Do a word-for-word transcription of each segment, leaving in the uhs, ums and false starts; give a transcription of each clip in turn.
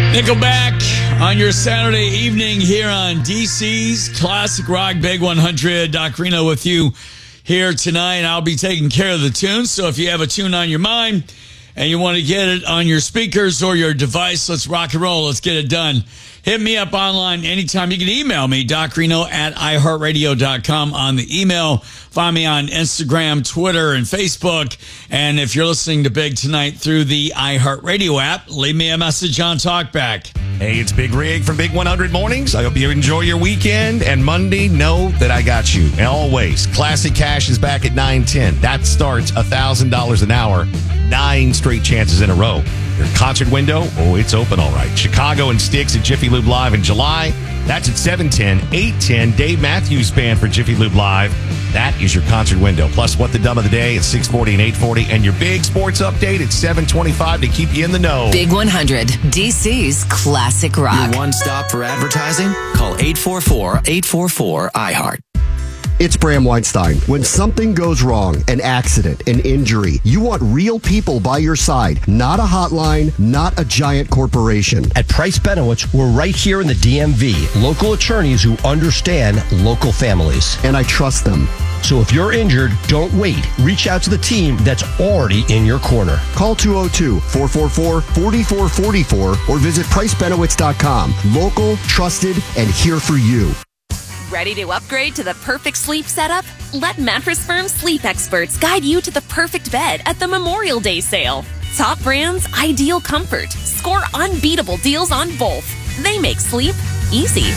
Nickelback on your Saturday evening here on D C's Classic Rock Big one hundred. Doc Reno with you here tonight. I'll be taking care of the tunes, so if you have a tune on your mind and you want to get it on your speakers or your device, let's rock and roll. Let's get it done. Hit me up online anytime. You can email me, docreno at iheartradio dot com on the email. Find me on Instagram, Twitter, and Facebook. And if you're listening to Big tonight through the iHeartRadio app, leave me a message on TalkBack. Hey, it's Big Rig from Big one hundred Mornings. I hope you enjoy your weekend. And Monday, know that I got you. And always, Classic Cash is back at nine ten. That starts one thousand dollars an hour. Nine straight chances in a row. Your concert window, oh, it's open all right. Chicago and Styx at Jiffy Lube Live in July. That's at seven ten. eight ten, Dave Matthews Band for Jiffy Lube Live. That is your concert window. Plus, What the Dumb of the Day at six forty and eight forty. And your big sports update at seven twenty-five to keep you in the know. Big one hundred, D C's Classic Rock. Your one stop for advertising? Call eight four four, eight four four, I heart. It's Bram Weinstein. When something goes wrong, an accident, an injury, you want real people by your side, not a hotline, not a giant corporation. At Price Benowitz, we're right here in the D M V. Local attorneys who understand local families. And I trust them. So if you're injured, don't wait. Reach out to the team that's already in your corner. Call two oh two, four four four, four four four four or visit price benowitz dot com. Local, trusted, and here for you. Ready to upgrade to the perfect sleep setup? Let Mattress Firm sleep experts guide you to the perfect bed at the Memorial Day sale. Top brands, ideal comfort. Score unbeatable deals on both. They make sleep easy.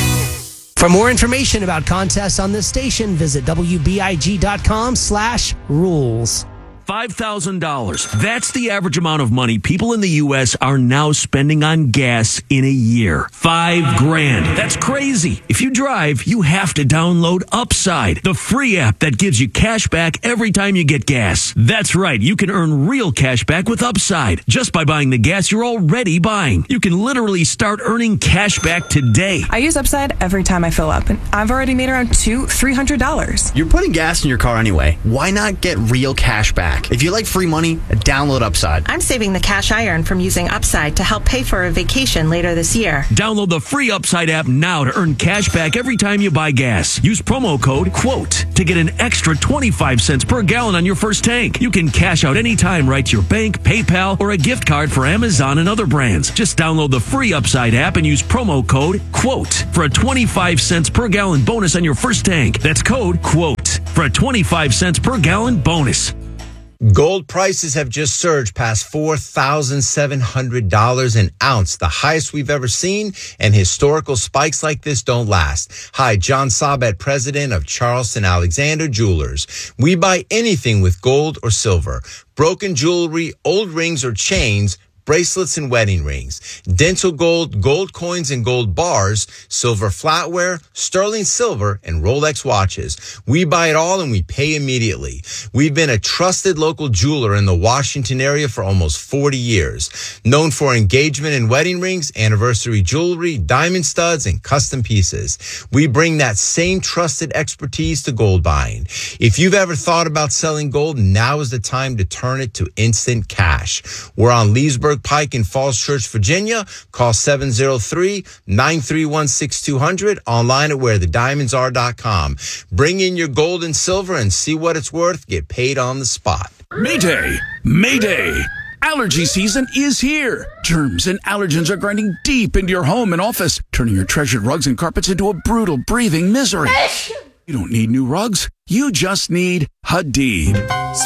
For more information about contests on this station, visit W B I G dot com slash rules. five thousand dollars. That's the average amount of money people in the U S are now spending on gas in a year. Five grand. That's crazy. If you drive, you have to download Upside, the free app that gives you cash back every time you get gas. That's right. You can earn real cash back with Upside just by buying the gas you're already buying. You can literally start earning cash back today. I use Upside every time I fill up, and I've already made around two, three hundred dollars. You're putting gas in your car anyway. Why not get real cash back? If you like free money, download Upside. I'm saving the cash I earn from using Upside to help pay for a vacation later this year. Download the free Upside app now to earn cash back every time you buy gas. Use promo code QUOTE to get an extra twenty-five cents per gallon on your first tank. You can cash out anytime right to your bank, PayPal, or a gift card for Amazon and other brands. Just download the free Upside app and use promo code QUOTE for a twenty-five cents per gallon bonus on your first tank. That's code QUOTE for a twenty-five cents per gallon bonus. Gold prices have just surged past four thousand seven hundred dollars an ounce, the highest we've ever seen, and historical spikes like this don't last. Hi, John Sabat, president of Charleston Alexander Jewelers. We buy anything with gold or silver, broken jewelry, old rings or chains, bracelets and wedding rings, dental gold, gold coins and gold bars, silver flatware, sterling silver, and Rolex watches. We buy it all and we pay immediately. We've been a trusted local jeweler in the Washington area for almost forty years, known for engagement and wedding rings, anniversary jewelry, diamond studs, and custom pieces. We bring that same trusted expertise to gold buying. If you've ever thought about selling gold, now is the time to turn it to instant cash. We're on Leesburg Pike in Falls Church, Virginia. Call seven oh three, nine three one, six two zero zero. Online at where the diamonds are dot com. Bring in your gold and silver and see what it's worth. Get paid on the spot. Mayday! Mayday! Allergy season is here. Germs and allergens are grinding deep into your home and office, turning your treasured rugs and carpets into a brutal breathing misery. You don't need new rugs. You just need Hadid.